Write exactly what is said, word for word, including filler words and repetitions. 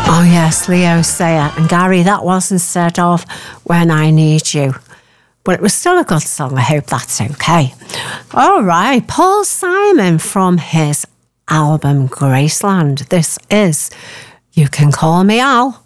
Oh yes, Leo Sayer. And Gary, that was instead of When I Need You. But it was still a good song. I hope that's okay. All right, Paul Simon from his album Graceland. This is You Can Call Me Al.